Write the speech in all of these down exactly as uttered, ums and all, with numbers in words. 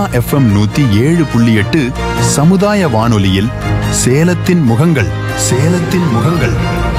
FM நூத்தி ஏழு புள்ளி எட்டு சமுதாய வானொலியில் சேலத்தின் முகங்கள் சேலத்தின் முகங்கள்.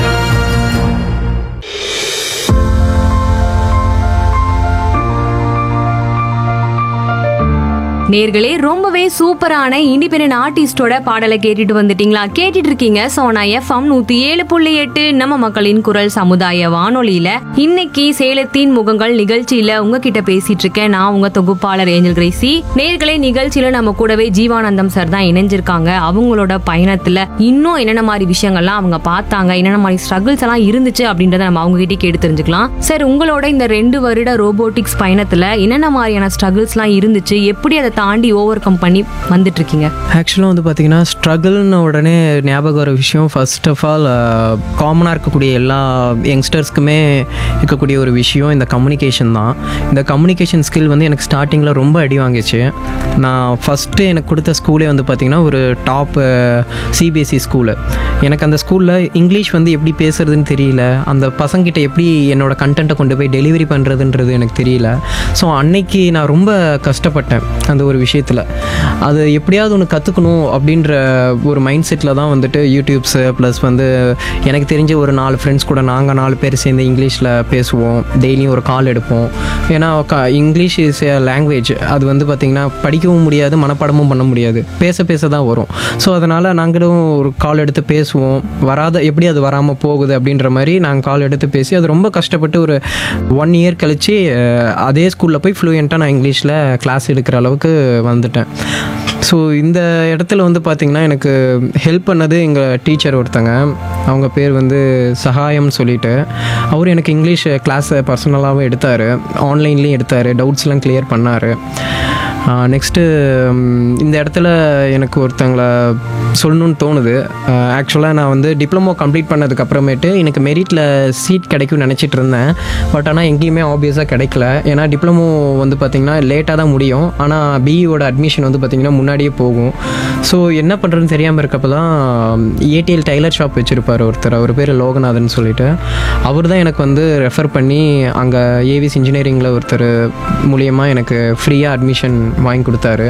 நேர்களே, ரொம்பவே சூப்பரான இண்டிபெண்டன்ட் ஆர்டிஸ்டோட பாடலை கேட்டுட்டு வந்துட்டீங்களா? கேட்டுட்டு இருக்கீங்க சோனா எஃப்எம் நூத்தி ஏழு புள்ளி எட்டு நம்ம மக்களின் குரல் சமுதாய வானொலியில. இன்னைக்கு சேலத்தின் முகங்கள் நிகழ்ச்சியில உங்ககிட்ட பேசிட்டு இருக்கேன் நான், உங்க தொகுப்பாளர் ஏஞ்சல் கிரேசி. நேர்களே, நிகழ்ச்சியில நம்ம கூடவே ஜீவானந்தம் சார் தான் இணைஞ்சிருக்காங்க. அவங்களோட பயணத்துல இன்னும் என்னென்ன மாதிரி விஷயங்கள்லாம் அவங்க பார்த்தாங்க, என்னென்ன மாதிரி ஸ்ட்ரகிள்ஸ் எல்லாம் இருந்துச்சு அப்படின்றத நம்ம அவங்க கிட்டே கேட்டு தெரிஞ்சுக்கலாம். சார், உங்களோட இந்த ரெண்டு வருட ரோபோட்டிக்ஸ் பயணத்துல என்னென்ன மாதிரியான ஸ்ட்ரகிள்ஸ் எல்லாம் இருந்துச்சு, எப்படி அதை தாண்டி ஓவர் கம் பண்ணி வந்துட்டு இருக்கீங்க? ஆக்சுவலாக வந்து பார்த்தீங்கன்னா, ஸ்ட்ரகிள்னு உடனே ஞாபகம் வர விஷயம் ஃபர்ஸ்ட் ஆஃப் ஆல் காமனாக இருக்கக்கூடிய எல்லா யங்ஸ்டர்ஸ்க்குமே இருக்கக்கூடிய ஒரு விஷயம் இந்த கம்யூனிகேஷன் தான். இந்த கம்யூனிகேஷன் ஸ்கில் வந்து எனக்கு ஸ்டார்டிங்கில் ரொம்ப அடி வாங்கிச்சு. நான் ஃபஸ்ட்டு எனக்கு கொடுத்த ஸ்கூலே வந்து பார்த்திங்கன்னா ஒரு டாப் சிபிஎஸ்சி ஸ்கூலு. எனக்கு அந்த ஸ்கூலில் இங்கிலீஷ் வந்து எப்படி பேசுறதுன்னு தெரியல, அந்த பசங்கிட்ட எப்படி என்னோட கண்டென்ட்டை கொண்டு போய் டெலிவரி பண்ணுறதுன்றது எனக்கு தெரியல. ஸோ அன்னைக்கு நான் ரொம்ப கஷ்டப்பட்டேன் அந்த ஒரு விஷயத்தில். அது எப்படியாவது ஒன்று கற்றுக்கணும் அப்படின்ற ஒரு மைண்ட் செட்டில் தான் வந்துட்டு யூடியூப்ஸு ப்ளஸ் வந்து எனக்கு தெரிஞ்ச ஒரு நாலு ஃப்ரெண்ட்ஸ் கூட நாங்கள் நாலு பேர் சேர்ந்து இங்கிலீஷில் பேசுவோம், டெய்லியும் ஒரு கால் எடுப்போம். ஏன்னா க இங்கிலீஷ் இஸ் ஏ லாங்குவேஜ். அது வந்து பார்த்திங்கன்னா படிக்கவும் முடியாது, மனப்பாடமும் பண்ண முடியாது, பேச பேச தான் வரும். ஸோ அதனால் நாங்களும் ஒரு கால் எடுத்து பேசுவோம், வராத எப்படி அது வராமல் போகுது அப்படின்ற மாதிரி நாங்கள் கால் எடுத்து பேசி அது ரொம்ப கஷ்டப்பட்டு ஒரு ஒன் இயர் கழித்து அதே ஸ்கூலில் போய் ஃப்ளூயண்ட்டாக நான் இங்கிலீஷில் கிளாஸ் எடுக்கிற அளவுக்கு வந்துட்டேன். ஸோ இந்த இடத்துல வந்து பார்த்திங்கன்னா எனக்கு ஹெல்ப் பண்ணது எங்கள் டீச்சர் ஒருத்தங்க. அவங்க பேர் வந்து சகாயம்னு சொல்லிட்டு. அவர் எனக்கு இங்கிலீஷ் கிளாஸை பர்சனலாகவும் எடுத்தார், ஆன்லைன்லேயும் எடுத்தார், டவுட்ஸ்லாம் கிளியர் பண்ணார். நெக்ஸ்ட்டு இந்த இடத்துல எனக்கு ஒருத்தங்களை சொல்லணுன்னு தோணுது. ஆக்சுவலாக நான் வந்து டிப்ளமோ கம்ப்ளீட் பண்ணதுக்கப்புறமேட்டு எனக்கு மெரிட்டில் சீட் கிடைக்கும்னு நினச்சிட்டு இருந்தேன். பட் ஆனால் எங்கேயுமே ஆப்வியஸாக கிடைக்கல. ஏன்னா டிப்ளமோ வந்து பார்த்திங்கன்னா லேட்டாக தான் முடியும், ஆனால் பிஇயோட அட்மிஷன் வந்து பார்த்திங்கன்னா முன்னாடியே போகும். ஸோ என்ன பண்ணுறதுன்னு தெரியாமல் இருக்கப்போ தான் ஏடிஎல் டைலர் ஷாப் வச்சுருப்பார் ஒருத்தர், அவர் பேர் லோகநாதன் சொல்லிட்டு. அவர் தான் எனக்கு வந்து ரெஃபர் பண்ணி அங்கே ஏவிஸ் இன்ஜினியரிங்கில் ஒருத்தர் மூலியமாக எனக்கு ஃப்ரீயாக அட்மிஷன் வாங்கி கொடுத்தாரு.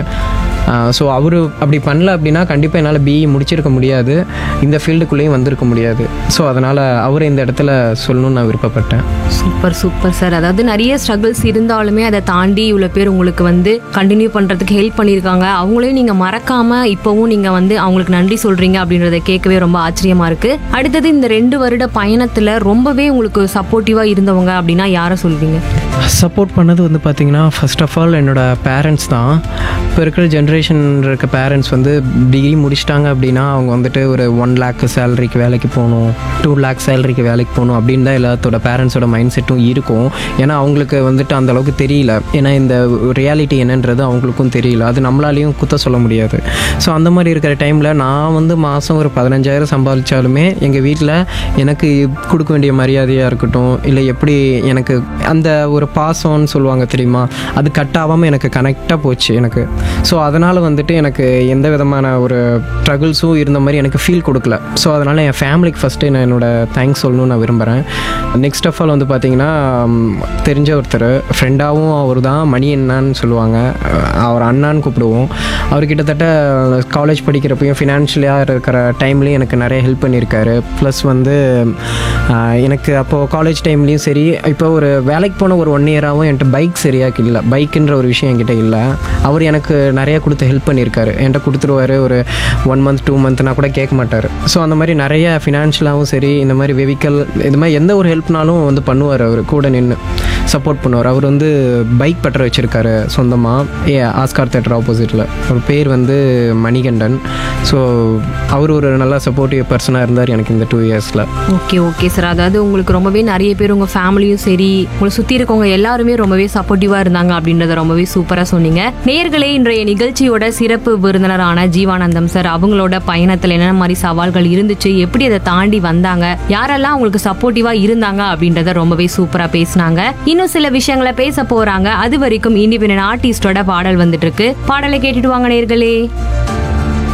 ஸோ அவர் அப்படி பண்ணல அப்படின்னா கண்டிப்பாக என்னால் பிஇ முடிச்சிருக்க முடியாது, இந்த ஃபீல்டுக்குள்ளேயும் வந்திருக்க முடியாது. ஸோ அதனால் அவரை இந்த இடத்துல சொல்லணும்னு நான் விருப்பப்பட்டேன். Super super sir. அதாவது நிறைய ஸ்ட்ரகிள்ஸ் இருந்தாலுமே அதை தாண்டி இவ்வளோ பேர் உங்களுக்கு வந்து கண்டினியூ பண்ணுறதுக்கு ஹெல்ப் பண்ணியிருக்காங்க. அவங்களையும் நீங்கள் மறக்காமல் இப்போவும் நீங்கள் வந்து அவங்களுக்கு நன்றி சொல்கிறீங்க அப்படின்றத கேட்கவே ரொம்ப ஆச்சரியமாக இருக்குது. அடுத்தது, இந்த ரெண்டு வருட பயணத்தில் ரொம்பவே உங்களுக்கு சப்போர்ட்டிவாக இருந்தவங்க அப்படின்னா யாரை சொல்வீங்க? சப்போர்ட் பண்ணது வந்து பார்த்திங்கன்னா ஃபர்ஸ்ட் ஆஃப் ஆல் என்னோடய பேரண்ட்ஸ் தான். இப்போ இருக்கிற ஜென்ரேஷன் இருக்க பேரண்ட்ஸ் வந்து டிகிரி முடிச்சிட்டாங்க அப்படின்னா அவங்க வந்துட்டு ஒரு ஒன் லேக் சேலரிக்கு வேலைக்கு போகணும், டூ லேக் சேலரிக்கு வேலைக்கு போகணும் அப்படின்னு தான் எல்லாத்தோட பேரண்ட்ஸோட மைண்ட் செட்டும் இருக்கும். ஏன்னா அவங்களுக்கு வந்துட்டு அந்தளவுக்கு தெரியல, ஏன்னா இந்த ரியாலிட்டி என்னன்றது அவங்களுக்கும் தெரியல, அது நம்மளாலையும் குத்த சொல்ல முடியாது. ஸோ அந்த மாதிரி இருக்கிற டைமில் நான் வந்து மாதம் ஒரு பதினஞ்சாயிரம் சம்பாதிச்சாலுமே எங்கள் வீட்டில் எனக்கு கொடுக்க வேண்டிய மரியாதையாக இருக்கட்டும், இல்லை எப்படி எனக்கு அந்த ஒரு பாசம்னு சொல்லுவாங்க தெரியுமா, அது கட் ஆகாமல் எனக்கு கனெக்டாக போச்சு எனக்கு. ஸோ அதனால் வந்துட்டு எனக்கு எந்த விதமான ஒரு ஸ்ட்ரகிள்ஸும் இருந்த மாதிரி எனக்கு ஃபீல் கொடுக்கல. ஸோ அதனால் என் ஃபேமிலிக்கு ஃபஸ்ட்டு நான் என்னோடய தேங்க்ஸ் சொல்லணும்னு நான் விரும்புகிறேன். நெக்ஸ்ட் ஆஃப் ஆல் வந்து பார்த்திங்கன்னா தெரிஞ்ச ஒருத்தர் ஃப்ரெண்டாகவும் அவர் தான், மணி அண்ணான்னு சொல்லுவாங்க, அவர் அண்ணான்னு கூப்பிடுவோம். அவர் கிட்டத்தட்ட காலேஜ் படிக்கிறப்பையும் ஃபினான்ஷியலாக இருக்கிற டைம்லேயும் எனக்கு நிறைய ஹெல்ப் பண்ணியிருக்காரு. ப்ளஸ் வந்து எனக்கு அப்போது காலேஜ் டைம்லேயும் சரி, இப்போ ஒரு வேலைக்கு போன ஒரு ஒன் இயராகவும் என்கிட்ட பைக் சரியாக இல்லை, பைக்குன்ற ஒரு விஷயம் என்கிட்ட இல்லை. அவர் எனக்கு நிறைய கொடுத்து ஹெல்ப் பண்ணியிருக்காரு. என்கிட்ட கொடுத்துருவார், ஒரு ஒன் மந்த் டூ மந்த்னா கூட கேட்க மாட்டார். ஸோ அந்த மாதிரி நிறைய ஃபினான்ஷியலாகவும் சரி, இந்த மாதிரி வெஹிக்கல், இது மாதிரி எந்த ஒரு ஹெல்ப்னாலும் வந்து பண்ணுவார், அவர் கூட நின்று சப்போர்ட் பண்ணுவார். அவர் வந்து பைக் பட்டற வச்சுருக்காரு சொந்தமாக, ஏ ஆஸ்கார் தேட்டர் ஆப்போசிட்டில். அவர் பேர் வந்து மணிகண்டன். ஸோ அவர் ஒரு நல்ல சப்போர்ட்டிவ் பர்சனாக இருந்தார் எனக்கு இந்த டூ இயர்ஸில். Okay okay sir. அதாவது உங்களுக்கு ரொம்பவே நிறைய பேர், உங்கள் ஃபேமிலியும் சரி, உங்களை சுற்றி இருக்கவங்க எல்லாருமே ரொம்பவே சப்போர்ட்டிவாக இருந்தாங்க அப்படின்றத ரொம்பவே சூப்பராக சொன்னீங்க. நேயர்களே, இன்றைய நிகழ்ச்சியோட சிறப்பு விருந்தினரான ஜீவானந்தம் சார் அவங்களோட பயணத்தில் என்னென்ன மாதிரி சவால்கள் இருந்துச்சு, எப்படி அதை தாண்டி வந்தாங்க, யாரெல்லாம் உங்களுக்கு சப்போர்ட்டிவாக இருந்தாங்க அப்படின்றத ரொம்பவே சூப்பராக பேசினாங்க. இன்னும் சில விஷயங்களை பேச போறாங்க. அது வரைக்கும் இண்டிபெண்டன்ட் ஆர்டிஸ்டோட பாடல் வந்துட்டு இருக்கு. பாடலை கேட்டுட்டு வாங்க நேயர்களே.